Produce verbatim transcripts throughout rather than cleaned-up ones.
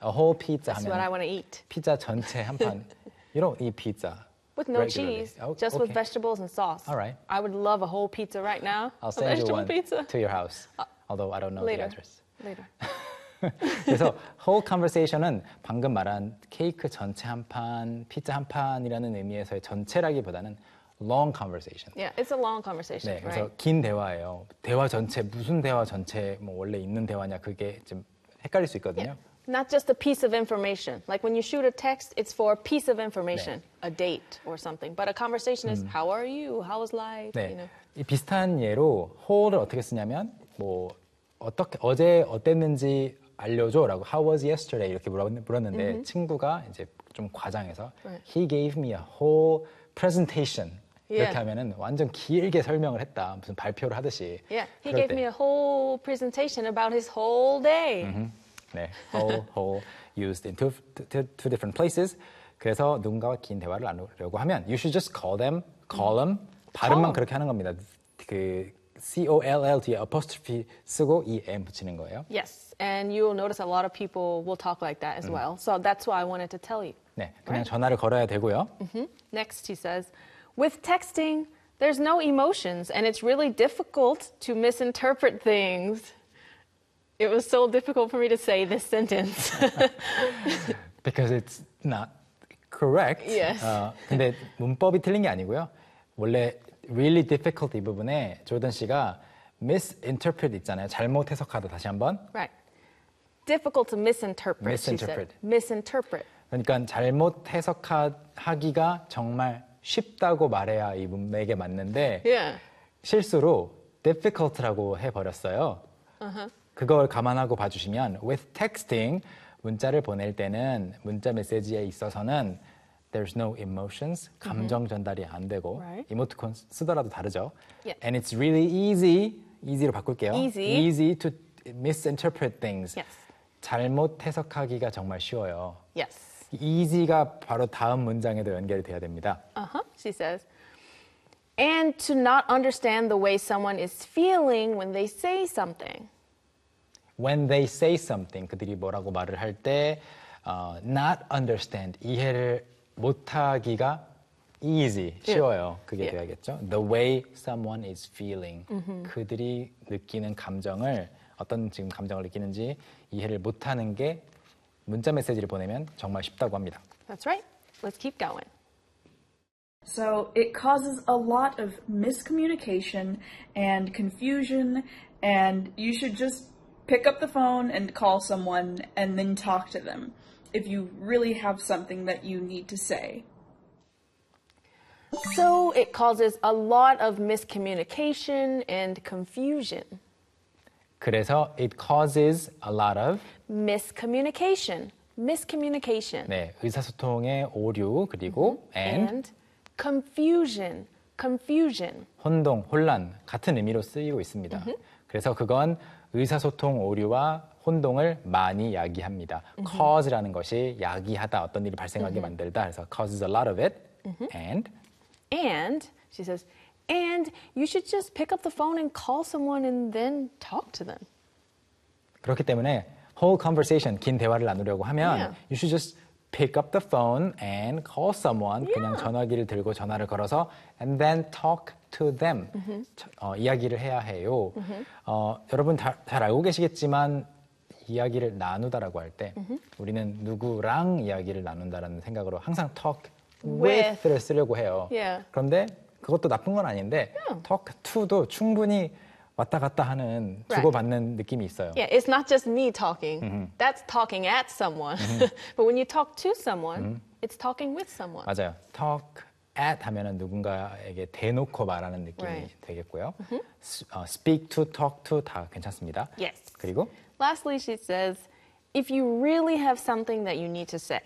a whole pizza That's 하면 what I want to eat. 피자 전체 한 판. You don't eat pizza. With no regularly. cheese, Oh, just okay. with vegetables and sauce. All right. I would love a whole pizza right now. I'll a send you vegetable one pizza. to your house. Although I don't know Later. the address. Later. 그래서 whole conversation은 방금 말한 케이크 전체 한 판, 피자 한 판이라는 의미에서의 전체라기보다는 long conversation. Yeah, it's a long conversation, 네, 그래서 right? 긴 대화예요. 대화 전체 무슨 대화 전체 뭐 원래 있는 대화냐 그게 좀 헷갈릴 수 있거든요. Yeah. Not just a piece of information. Like when you shoot a text, it's for a piece of information, 네. a date or something. But a conversation is, how are you? How was life? 네, You know. 이 비슷한 예로 whole를 어떻게 쓰냐면 뭐 어떻게 어제 어땠는지 알려줘라고 How was yesterday 이렇게 물었, 물었는데 Mm-hmm. 친구가 이제 좀 과장해서 Right. He gave me a whole presentation Yeah. 이렇게 하면은 완전 길게 설명을 했다 무슨 발표를 하듯이. Yeah, he 그럴 gave 때, me a whole presentation about his whole day. 음, 네, whole, whole used in two, two, two different places. 그래서 누군가와 긴 대화를 나누려고 하면 you should just call them, call them. 발음만 Call. 그렇게 하는 겁니다. 그 C O L L 뒤에 apostrophe 쓰고 E M 붙이는 거예요. Yes, and you will notice a lot of people will talk like that as well. So that's why I wanted to tell you. 네, 그냥 전화를 걸어야 되고요. Hmm? Next, he says, with texting, there's no emotions, and it's really difficult to misinterpret things. It was so difficult for me to say this sentence. Because it's not correct. Yes. 어, 근데 문법이 틀린 게 아니고요. 원래 really difficult 이 부분에 조던 씨가 misinterpret 있잖아요. 잘못 해석하다 다시 한번. Right. Difficult to misinterpret, Misinterpret. she said. Misinterpret. 그러니까 잘못 해석하기가 정말 쉽다고 말해야 이 문맥에 맞는데 Yeah. 실수로 difficult라고 해버렸어요. Uh-huh. 그걸 감안하고 봐주시면 with texting 문자를 보낼 때는 문자 메시지에 있어서는 there's no emotions 감정 전달이 안 되고 Right. 이모티콘 쓰더라도 다르죠. Yeah. And it's really easy easy로 바꿀게요. Easy. easy to misinterpret things. Yes. 잘못 해석하기가 정말 쉬워요. Yes. easy가 바로 다음 문장에도 연결이 돼야 됩니다. Uh-huh, she says. And to not understand the way someone is feeling when they say something. When they say something, 그들이 뭐라고 말을 할 때 uh, not understand, 이해를 못하기가 easy, 쉬워요. 그게 Yeah. 돼야겠죠. The way someone is feeling, 그들이 느끼는 감정을 어떤 지금 감정을 느끼는지 이해를 못하는 게 문자 메시지를 보내면 정말 쉽다고 합니다. That's right. Let's keep going. So it causes a lot of miscommunication and confusion, and you should just pick up the phone and call someone and then talk to them if you really have something that you need to say. So it causes a lot of miscommunication and confusion. 그래서 it causes a lot of Miscommunication. Miscommunication. 네, 의사소통의 오류 그리고 and, And confusion. Confusion. 혼동, 혼란 같은 의미로 쓰이고 있습니다. 그래서 그건 의사소통 오류와 혼동을 많이 야기합니다. cause라는 것이 야기하다, 어떤 일이 발생하게 만들다. 그래서 causes a lot of it. and And, she says, and you should just pick up the phone and call someone and then talk to them. 그렇기 때문에 whole conversation, 긴 대화를 나누려고 하면 Yeah. you should just pick up the phone and call someone. 그냥 Yeah. 전화기를 들고 전화를 걸어서 and then talk to them. 저- 어, 이야기를 해야 해요. 어, 여러분 다, 잘 알고 계시겠지만 이야기를 나누다라고 할 때 우리는 누구랑 이야기를 나눈다라는 생각으로 항상 talk With. with를 쓰려고 해요. Yeah. 그런데 그것도 나쁜 건 아닌데 Yeah. talk to도 충분히 왔다 갔다 하는 Right. 주고받는 느낌이 있어요. Yeah, it's not just me talking. That's talking at someone. But when you talk to someone, it's talking with someone. 맞아요. talk at 하면은 누군가에게 대놓고 말하는 느낌이 Right. 되겠고요. 스- 어, speak to, talk to 다 괜찮습니다. Yes. 그리고 Lastly, she says, if you really have something that you need to say.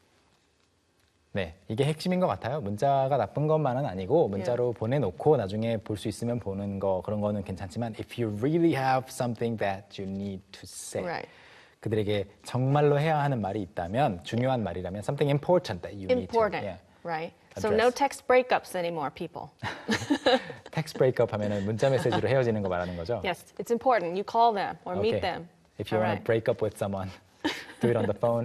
네, 이게 핵심인 것 같아요. 문자가 나쁜 것만은 아니고 문자로 보내놓고 나중에 볼 수 있으면 보는 거 그런 거는 괜찮지만 if you really have something that you need to say. Right. 그들에게 정말로 해야 하는 말이 있다면 중요한 말이라면 something important that you Important, need to. Yeah. right? So no address. text breakups anymore, people. text breakup 하면은 문자 메시지로 헤어지는 거 말하는 거죠? Yes, it's important. You call them or meet Okay. them. If you All want to right. break up with someone, do it on the phone.